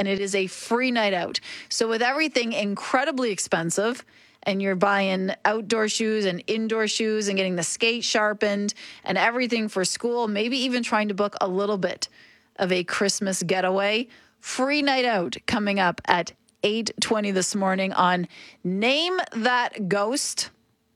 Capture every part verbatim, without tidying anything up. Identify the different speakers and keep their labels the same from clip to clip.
Speaker 1: and it is a free night out. So with everything incredibly expensive, and you're buying outdoor shoes and indoor shoes and getting the skate sharpened and everything for school, maybe even trying to book a little bit of a Christmas getaway, free night out coming up at eight twenty this morning on Name That Ghost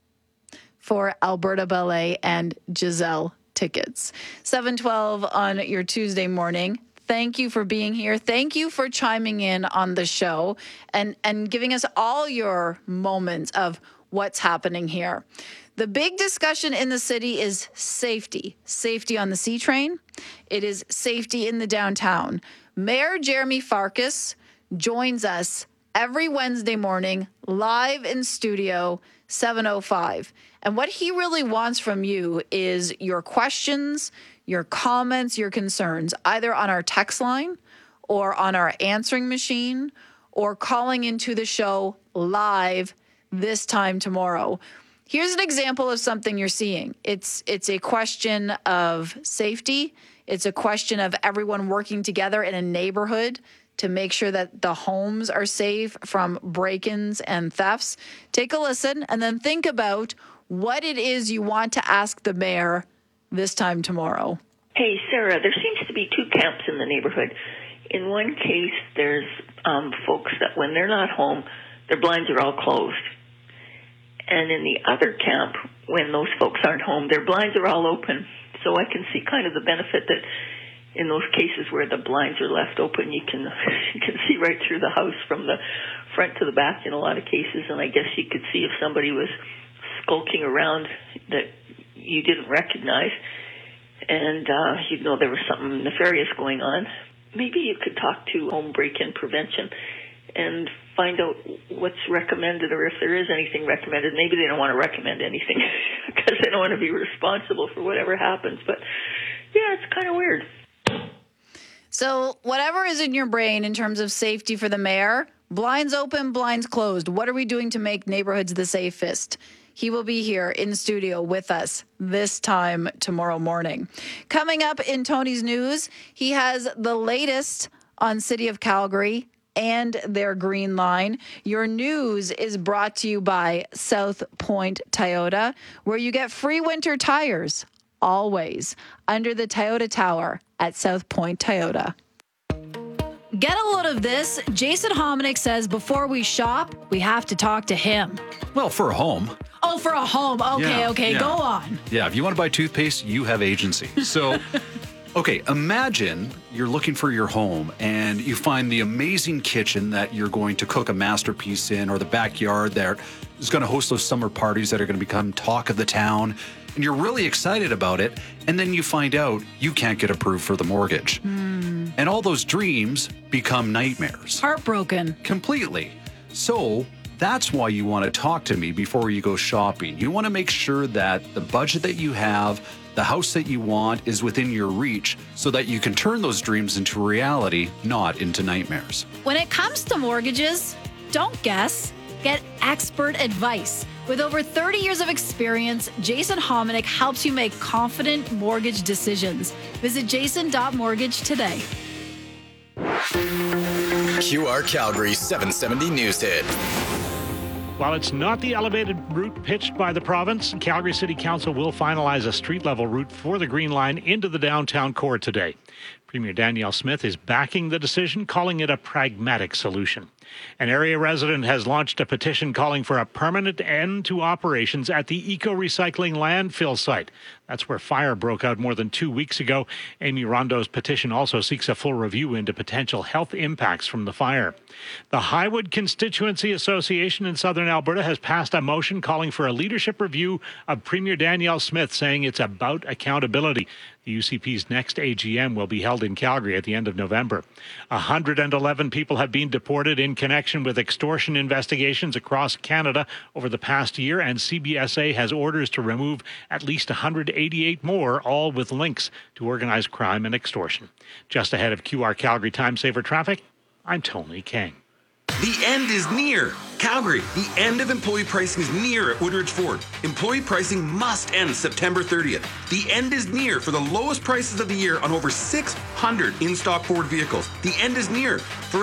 Speaker 1: for Alberta Ballet and Giselle tickets. seven twelve on your Tuesday morning. Thank you for being here. Thank you for chiming in on the show and, and giving us all your moments of what's happening here. The big discussion in the city is safety. Safety on the C train. It is safety in the downtown. Mayor Jeremy Farkas joins us every Wednesday morning live in studio, seven oh five. And what he really wants from you is your questions, your comments, your concerns, either on our text line or on our answering machine or calling into the show live this time tomorrow. Here's an example of something you're seeing. It's it's a question of safety. It's a question of everyone working together in a neighborhood to make sure that the homes are safe from break-ins and thefts. Take a listen and then think about what it is you want to ask the mayor this time tomorrow.
Speaker 2: Hey, Sarah, there seems to be two camps in the neighborhood. In one case, there's um, folks that when they're not home, their blinds are all closed. And in the other camp, when those folks aren't home, their blinds are all open. So I can see kind of the benefit that in those cases where the blinds are left open, you can you can see right through the house from the front to the back in a lot of cases. And I guess you could see if somebody was skulking around that you didn't recognize, and uh, you'd know there was something nefarious going on. Maybe you could talk to Home Break-In Prevention and find out what's recommended, or if there is anything recommended. Maybe they don't want to recommend anything because they don't want to be responsible for whatever happens. But yeah, it's kind of weird.
Speaker 1: So whatever is in your brain in terms of safety for the mayor, blinds open, blinds closed. What are we doing to make neighborhoods the safest? He will be here in studio with us this time tomorrow morning. Coming up in Tony's News, he has the latest on City of Calgary and their Green Line. Your news is brought to you by South Point Toyota, where you get free winter tires, always, under the Toyota Tower at South Point Toyota. Get a load of this. Jason Hominick says before we shop, we have to talk to him.
Speaker 3: Well, for a home.
Speaker 1: Oh, for a home. Okay,
Speaker 3: Yeah,
Speaker 1: okay,
Speaker 3: yeah.
Speaker 1: go on.
Speaker 3: Yeah, if you want to buy toothpaste, you have agency. So, okay, imagine you're looking for your home and you find the amazing kitchen that you're going to cook a masterpiece in, or the backyard that is going to host those summer parties that are going to become talk of the town. And you're really excited about it. And then you find out you can't get approved for the mortgage.
Speaker 1: Mm.
Speaker 3: And all those dreams become nightmares.
Speaker 1: Heartbroken.
Speaker 3: Completely. So that's why you want to talk to me before you go shopping. You want to make sure that the budget that you have, the house that you want, is within your reach so that you can turn those dreams into reality, not into nightmares.
Speaker 1: When it comes to mortgages, don't guess. Get expert advice. With over thirty years of experience, Jason Hominick helps you make confident mortgage decisions. Visit jason dot mortgage today.
Speaker 4: Q R Calgary seven seventy News Hit.
Speaker 5: While it's not the elevated route pitched by the province, Calgary City Council will finalize a street-level route for the Green Line into the downtown core today. Premier Danielle Smith is backing the decision, calling it a pragmatic solution. An area resident has launched a petition calling for a permanent end to operations at the eco-recycling landfill site. That's where fire broke out more than two weeks ago. Amy Rondeau's petition also seeks a full review into potential health impacts from the fire. The Highwood Constituency Association in Southern Alberta has passed a motion calling for a leadership review of Premier Danielle Smith, saying it's about accountability. The U C P's next A G M will be held in Calgary at the end of November. one hundred eleven people have been deported in connection with extortion investigations across Canada over the past year, and C B S A has orders to remove at least one hundred eighty-eight more, all with links to organized crime and extortion. Just ahead of Q R Calgary Time Saver Traffic, I'm Tony King.
Speaker 6: The end is near. Calgary, the end of employee pricing is near at Woodridge Ford. Employee pricing must end September thirtieth. The end is near for the lowest prices of the year on over six hundred in-stock Ford vehicles. The end is near for